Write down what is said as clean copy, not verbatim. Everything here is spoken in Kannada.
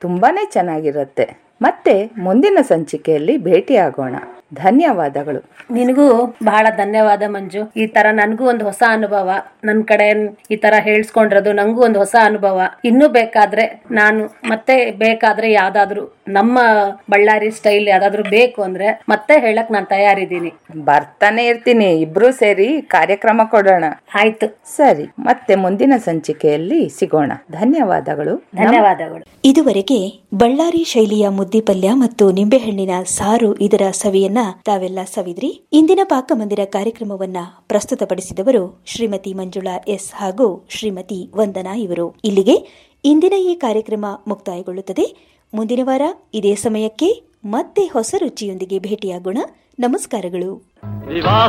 ತುಂಬಾನೇ ಚೆನ್ನಾಗಿರುತ್ತೆ. ಮತ್ತೆ ಮುಂದಿನ ಸಂಚಿಕೆಯಲ್ಲಿ ಭೇಟಿಯಾಗೋಣ. ಧನ್ಯವಾದಗಳು. ನಿನಗೂ ಬಹಳ ಧನ್ಯವಾದ ಮಂಜು. ಈ ತರ ನನ್ಗೂ ಒಂದು ಹೊಸ ಅನುಭವ, ನನ್ ಕಡೆ ಈ ತರ ಹೇಳ್ಸ್ಕೊಂಡಿರೋದು ನಂಗೂ ಒಂದು ಹೊಸ ಅನುಭವ. ಇನ್ನೂ ಬೇಕಾದ್ರೆ ನಾನು ಮತ್ತೆ ಬೇಕಾದ್ರೆ ಯಾವ್ದಾದ್ರು ನಮ್ಮ ಬಳ್ಳಾರಿ ಸ್ಟೈಲ್ ಯಾವ್ದಾದ್ರು ಬೇಕು ಅಂದ್ರೆ ಮತ್ತೆ ಹೇಳಕ್ ನಾನು ತಯಾರಿದ್ದೀನಿ. ಬರ್ತಾನೆ ಇರ್ತೀನಿ. ಇಬ್ರು ಸೇರಿ ಕಾರ್ಯಕ್ರಮ ಕೊಡೋಣ. ಆಯ್ತು, ಸರಿ. ಮತ್ತೆ ಮುಂದಿನ ಸಂಚಿಕೆಯಲ್ಲಿ ಸಿಗೋಣ. ಧನ್ಯವಾದಗಳು. ಧನ್ಯವಾದಗಳು. ಇದುವರೆಗೆ ಬಳ್ಳಾರಿ ಶೈಲಿಯ ಮುದ್ದೆ ಪಲ್ಯ ಮತ್ತು ನಿಂಬೆಹಣ್ಣಿನ ಸಾರು ಇದರ ಸವಿಯನ್ನ ತಾವೆಲ್ಲ ಸವಿದ್ರಿ. ಇಂದಿನ ಪಾಕಮಂದಿರ ಕಾರ್ಯಕ್ರಮವನ್ನ ಪ್ರಸ್ತುತಪಡಿಸಿದವರು ಶ್ರೀಮತಿ ಮಂಜುಳಾ ಎಸ್ ಹಾಗೂ ಶ್ರೀಮತಿ ವಂದನಾ ಇವರು. ಇಲ್ಲಿಗೆ ಇಂದಿನ ಈ ಕಾರ್ಯಕ್ರಮ ಮುಕ್ತಾಯಗೊಳ್ಳುತ್ತದೆ. ಮುಂದಿನ ವಾರ ಇದೇ ಸಮಯಕ್ಕೆ ಮತ್ತೆ ಹೊಸ ರುಚಿಯೊಂದಿಗೆ ಭೇಟಿಯಾಗೋಣ. ನಮಸ್ಕಾರಗಳು.